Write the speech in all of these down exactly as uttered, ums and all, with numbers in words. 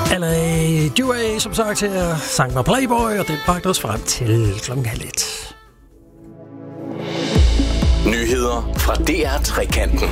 L A Duay, som sagt her, sang med Playboy, og den bragte os frem til klokken halv et. Nyheder fra D R Trekanten.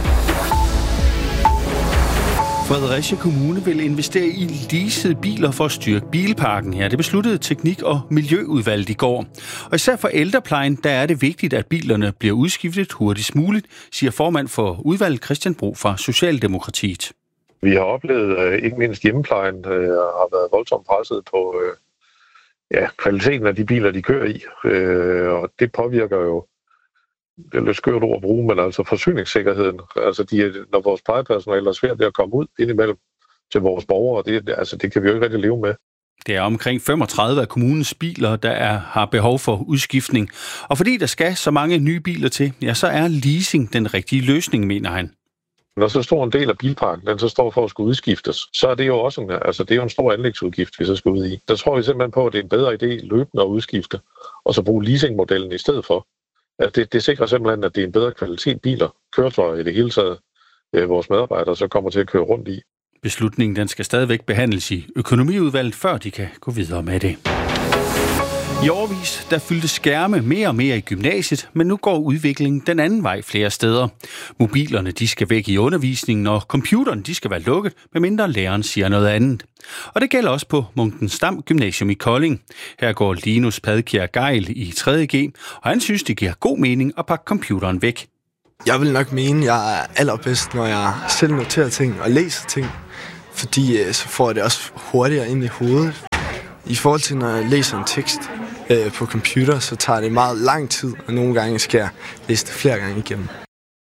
Fredericia Kommune vil investere i leasede biler for at styrke bilparken her. Det besluttede Teknik- og Miljøudvalget i går. Og især for ældreplejen, der er det vigtigt, at bilerne bliver udskiftet hurtigst muligt, siger formand for udvalget Christian Bro fra Socialdemokratiet. Vi har oplevet, ikke mindst hjemmeplejen har været voldsomt presset på ja, kvaliteten af de biler, de kører i. Og det påvirker jo, det er lidt skørt ord at bruge, men altså forsyningssikkerheden. Altså de, når vores plejepersonale er svært ved at komme ud indimellem til vores borgere, det, altså det kan vi jo ikke rigtig leve med. Det er omkring femogtredive af kommunens biler, der er, har behov for udskiftning. Og fordi der skal så mange nye biler til, ja, så er leasing den rigtige løsning, mener han. Når så stor en del af bilparken, den så står for at skulle udskiftes, så er det jo også en, altså det er jo en stor anlægsudgift, vi så skal ud i. Der tror vi simpelthen på, at det er en bedre idé løbende at udskifte, og så bruge leasingmodellen i stedet for. At det, det sikrer simpelthen, at det er en bedre kvalitet biler, køretøjer i det hele taget, øh, vores medarbejdere så kommer til at køre rundt i. Beslutningen den skal stadigvæk behandles i økonomiudvalget, før de kan gå videre med det. I årevis, der fyldte skærme mere og mere i gymnasiet, men nu går udviklingen den anden vej flere steder. Mobilerne, de skal væk i undervisningen, og computeren, de skal være lukket, medmindre læreren siger noget andet. Og det gælder også på Munkens Dam Gymnasium i Kolding. Her går Linus Padkjær Geil i tredje G, og han synes, det giver god mening at pakke computeren væk. Jeg vil nok mene, at jeg er allerbedst, når jeg selv noterer ting og læser ting, fordi så får jeg det også hurtigere ind i hovedet. I forhold til, når jeg læser en tekst øh, på computer, så tager det meget lang tid, og nogle gange skal jeg læse det flere gange igennem.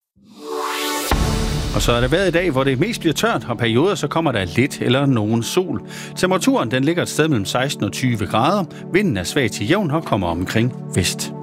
Og så er det været i dag, hvor det mest bliver tørt, og perioder så kommer der lidt eller nogen sol. Temperaturen den ligger et sted mellem seksten og tyve grader. Vinden er svag til jævn og kommer omkring vest.